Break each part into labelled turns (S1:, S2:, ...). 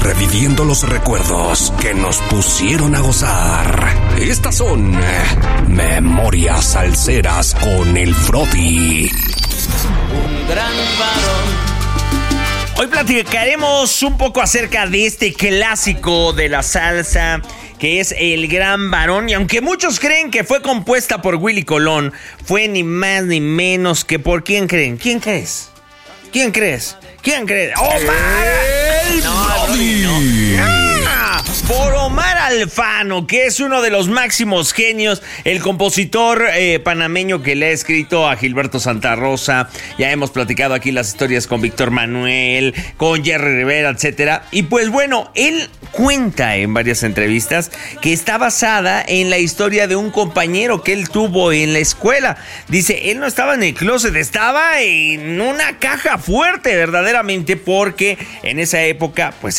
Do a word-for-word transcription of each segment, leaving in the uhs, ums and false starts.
S1: reviviendo los recuerdos que nos pusieron a gozar. Estas son Memorias Salseras con el Froti.
S2: Un gran varón.
S3: Hoy platicaremos un poco acerca de este clásico de la salsa que es El Gran Varón, y aunque muchos creen que fue compuesta por Willy Colón, fue ni más ni menos que por ¿quién creen? ¿Quién crees? ¿Quién crees? ¿Quién crees? ¡Omar! ¡El Brody! No. ¡Ah! Por Omar Alfano, que es uno de los máximos genios, el compositor eh, panameño que le ha escrito a Gilberto Santa Rosa. Ya hemos platicado aquí las historias con Víctor Manuel, con Jerry Rivera, etcétera. Y pues bueno, él cuenta en varias entrevistas que está basada en la historia de un compañero que él tuvo en la escuela. Dice, él no estaba en el closet, estaba en una caja fuerte verdaderamente, porque en esa época pues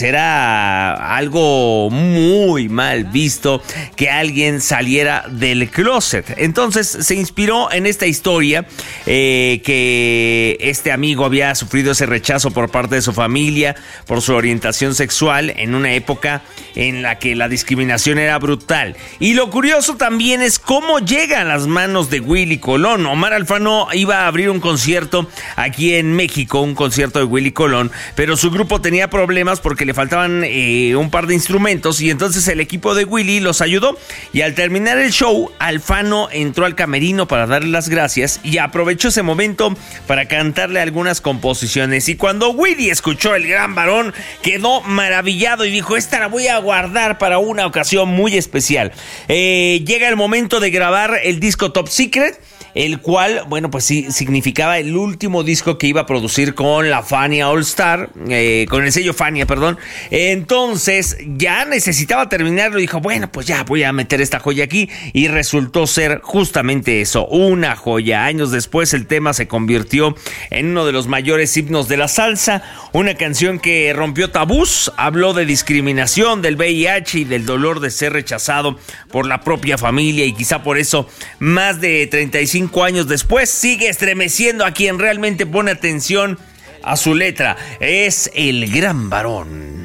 S3: era algo muy mal visto que alguien saliera del closet. Entonces se inspiró en esta historia eh, que este amigo había sufrido ese rechazo por parte de su familia por su orientación sexual en una época en la que la discriminación era brutal. Y lo curioso también es cómo llega a las manos de Willy Colón. Omar Alfano iba a abrir un concierto aquí en México, un concierto de Willy Colón, pero su grupo tenía problemas porque le faltaban eh, un par de instrumentos, y entonces el equipo de Willy los ayudó, y al terminar el show, Alfano entró al camerino para darle las gracias y aprovechó ese momento para cantarle algunas composiciones. Y cuando Willy escuchó El Gran Varón, quedó maravillado y dijo, esta la voy a guardar para una ocasión muy especial. Eh, llega el momento de grabar el disco Top Secret, el cual, bueno, pues sí, significaba el último disco que iba a producir con la Fania All Star, eh, con el sello Fania, perdón. Entonces, ya necesitaba terminarlo y dijo, bueno, pues ya voy a meter esta joya aquí, y resultó ser justamente eso, una joya. Años después, el tema se convirtió en uno de los mayores himnos de la salsa, una canción que rompió tabús, habló de discriminación, del V I H y del dolor de ser rechazado por la propia familia, y quizá por eso, más de treinta y cinco años después, sigue estremeciendo a quien realmente pone atención a su letra. Es El Gran Varón.